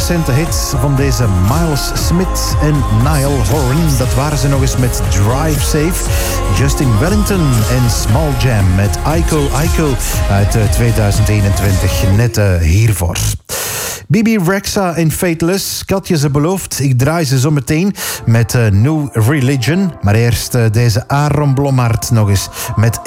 recente hit van deze Miles Smith en Niall Horan. Dat waren ze nog eens met Drive Safe. Justin Wellington en Small Jam met Aiko Aiko uit 2021. Net hiervoor. Bibi Rexha en Fateless. Ik had je ze beloofd. Ik draai ze zo meteen met New Religion. Maar eerst deze Aaron Blommaert nog eens met